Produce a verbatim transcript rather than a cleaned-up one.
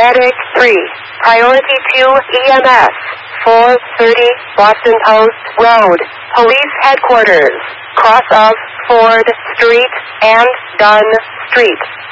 Medic three. Priority two E M S. four thirty Boston Post Road. Police Headquarters. Cross of Ford Street and Dunn Street.